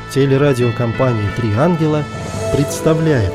Телерадиокомпания «Три ангела» представляет.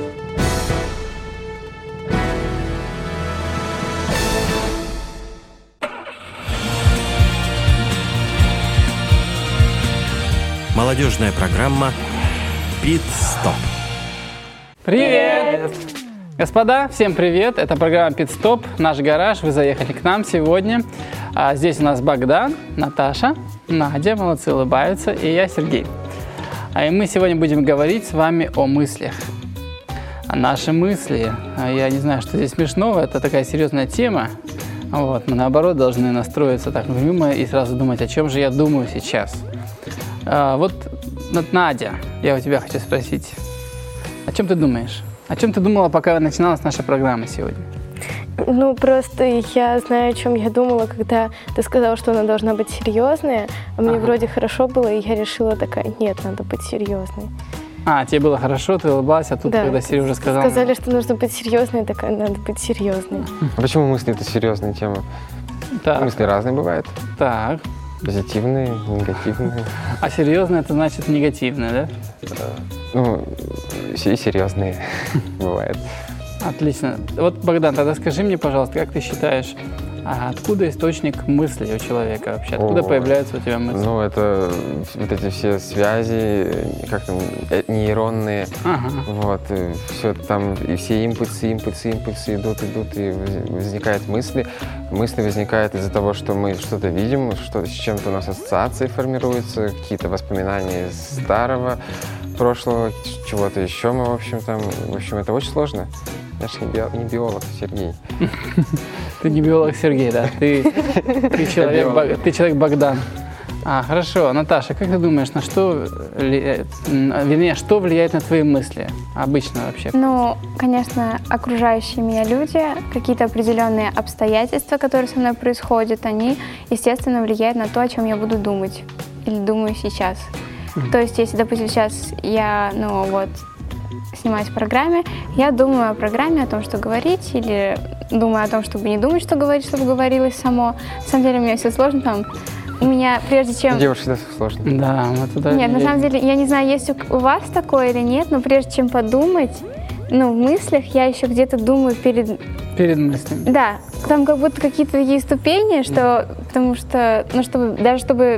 Молодежная программа «Пит-стоп». Привет! Господа, всем привет! Это программа «Пит-стоп», наш гараж. Вы заехали к нам сегодня. Здесь у нас Богдан, Наташа, Надя, молодцы, улыбаются, и я, Сергей. И мы сегодня будем говорить с вами о мыслях. Наши мысли, я не знаю, что здесь смешного, это такая серьезная тема. Мы, наоборот, должны настроиться так в юмор и сразу думать, о чем же я думаю сейчас. Надя, я у тебя хочу спросить, о чем ты думаешь? О чем ты думала, пока начиналась наша программа сегодня? Просто я знаю, о чем я думала, когда ты сказала, что она должна быть серьезная, а мне вроде хорошо было, и я решила такая, нет, надо быть серьезной. Тебе было хорошо, ты улыбалась, а тут, да, когда Сережа сказал... Сказали, что нужно быть серьезной, такая, надо быть серьезной. А почему мысли — это серьезная тема? Так. Мысли разные бывают. Так. Позитивные, негативные. А серьезные — это значит негативные, да? Все серьезные бывает. Отлично. Богдан, тогда скажи мне, пожалуйста, как ты считаешь, откуда источник мысли у человека вообще? Откуда появляются у тебя мысли? Это вот эти все связи, нейронные. Все это там, и все импульсы идут, и возникают мысли. Мысли возникают из-за того, что мы что-то видим, что с чем-то у нас ассоциации формируются, какие-то воспоминания из старого прошлого, чего-то еще мы, в общем, это очень сложно. Я же не биолог, Сергей. Ты не биолог, Сергей, да? Ты человек Богдан. Хорошо. Наташа, как ты думаешь, что влияет на твои мысли обычно вообще? Конечно, окружающие меня люди, какие-то определенные обстоятельства, которые со мной происходят, они, естественно, влияют на то, о чем я буду думать или думаю сейчас. То есть, если, допустим, сейчас я, снимаюсь в программе, я думаю о программе, о том, что говорить, или думаю о том, чтобы не думать, что говорить, чтобы говорилось само. На самом деле, у меня все сложно У меня, прежде чем... Девушке всегда сложно. Да, Нет, на самом деле, я не знаю, есть у вас такое или нет, но прежде чем подумать, в мыслях я еще где-то думаю перед мыслями. Да, там как будто какие-то такие ступени, потому что, чтобы